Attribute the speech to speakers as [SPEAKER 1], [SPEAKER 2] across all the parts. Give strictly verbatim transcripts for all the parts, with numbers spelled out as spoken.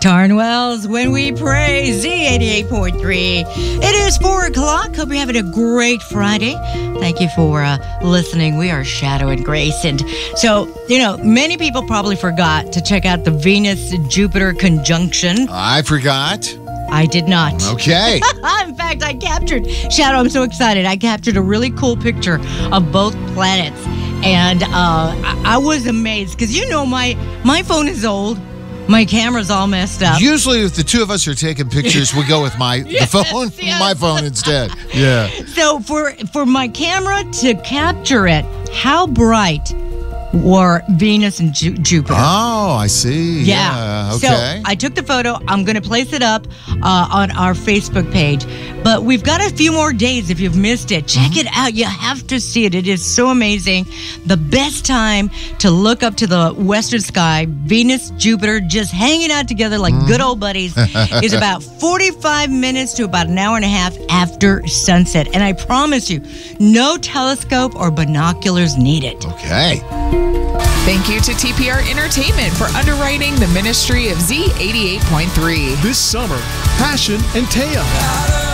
[SPEAKER 1] Tarnwell's When We Pray, Z eighty-eight point three. It is four o'clock. Hope you're having a great Friday. Thank you for uh, listening. We are Shadow and Grace. And so, you know, many people probably forgot to check out the Venus-Jupiter conjunction.
[SPEAKER 2] I forgot.
[SPEAKER 1] I did not.
[SPEAKER 2] Okay.
[SPEAKER 1] In fact, I captured, Shadow, I'm so excited. I captured a really cool picture of both planets. And uh, I, I was amazed because, you know, my, my phone is old. My camera's all messed up.
[SPEAKER 2] Usually, if the two of us are taking pictures, we go with my
[SPEAKER 1] yes,
[SPEAKER 2] the phone,
[SPEAKER 1] yes.
[SPEAKER 2] my phone instead. Yeah.
[SPEAKER 1] So for for my camera to capture it, how bright were Venus and Ju- Jupiter?
[SPEAKER 2] Oh, I see.
[SPEAKER 1] Yeah.
[SPEAKER 2] yeah. Okay.
[SPEAKER 1] So I took the photo. I'm going to place it up uh, on our Facebook page. But we've got a few more days. If you've missed it, check mm-hmm. it out. You have to see it. It is so amazing. The best time to look up to the western sky, Venus, Jupiter, just hanging out together like mm-hmm. good old buddies, is about forty-five minutes to about an hour and a half after sunset. And I promise you, no telescope or binoculars needed.
[SPEAKER 2] Okay.
[SPEAKER 3] Thank you to T P R Entertainment for underwriting the ministry of Z eighty-eight point three.
[SPEAKER 4] This summer, Passion and Taya.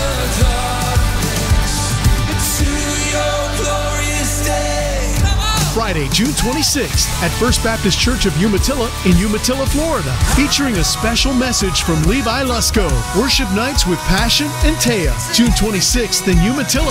[SPEAKER 4] Friday, June twenty-sixth at First Baptist Church of Umatilla in Umatilla, Florida, featuring a special message from Levi Lusko. Worship nights with Passion and Taya. June twenty-sixth in Umatilla.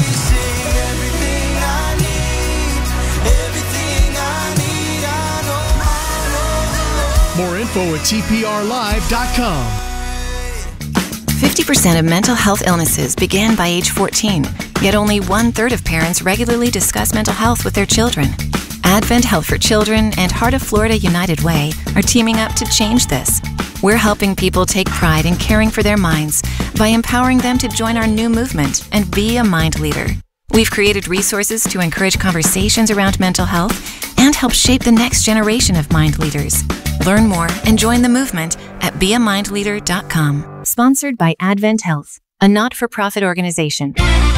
[SPEAKER 4] More info at T P R live dot com.
[SPEAKER 5] fifty percent of mental health illnesses begin by age fourteen, yet only one-third of parents regularly discuss mental health with their children. Advent Health for Children and Heart of Florida United Way are teaming up to change this. We're helping people take pride in caring for their minds by empowering them to join our new movement and be a mind leader. We've created resources to encourage conversations around mental health and help shape the next generation of mind leaders. Learn more and join the movement at be a mind leader dot com. Sponsored by Advent Health, a not-for-profit organization.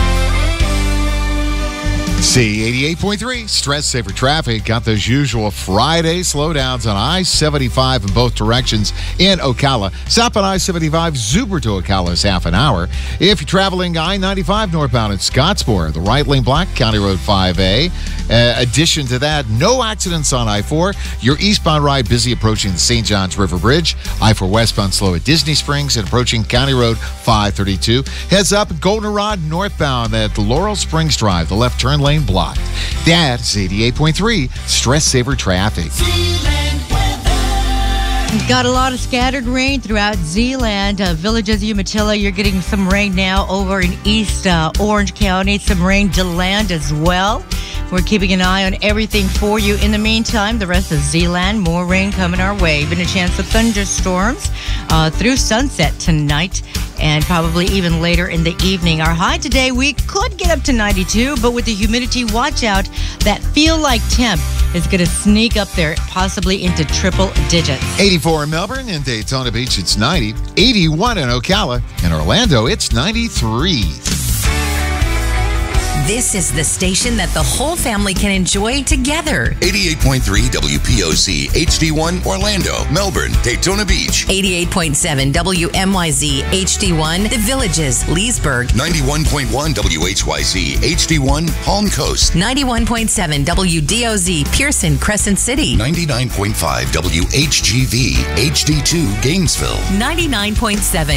[SPEAKER 2] Z eighty-eight point three, Stress Saver Traffic. Got those usual Friday slowdowns on I seventy-five in both directions in Ocala. South on I seventy-five, Zuber to Ocala is half an hour. If you're traveling I ninety-five northbound in Scottsboro, the right lane block, County Road five A. Uh, addition to that, no accidents on I four. Your eastbound ride busy approaching the Saint Johns River Bridge. I four westbound slow at Disney Springs and approaching County Road five thirty-two. Heads up Goldenrod northbound at Laurel Springs Drive, the left turn lane blocked. That's eighty-eight point three, Stress Saver Traffic.
[SPEAKER 1] Got a lot of scattered rain throughout Zeeland. Uh, villages, Umatilla, you're getting some rain now over in East uh, Orange County. Some rain DeLand as well. We're keeping an eye on everything for you. In the meantime, the rest of Zeeland, more rain coming our way. Even a chance of thunderstorms uh, through sunset tonight and probably even later in the evening. Our high today, we could get up to ninety-two, but with the humidity, watch out. That feel-like temp is going to sneak up there, possibly into triple digits.
[SPEAKER 2] eighty-four in Melbourne. In Daytona Beach, it's ninety. eighty-one in Ocala. In Orlando, it's ninety-three.
[SPEAKER 6] This is the station that the whole family can enjoy together.
[SPEAKER 7] eighty-eight point three W P O Z, H D one, Orlando, Melbourne, Daytona Beach.
[SPEAKER 6] eighty-eight point seven W M Y Z, H D one, The Villages, Leesburg.
[SPEAKER 7] ninety-one point one W H Y Z, H D one, Palm Coast.
[SPEAKER 6] ninety-one point seven W D O Z, Pearson, Crescent City.
[SPEAKER 7] ninety-nine point five W H G V, H D two, Gainesville.
[SPEAKER 6] ninety-nine point seven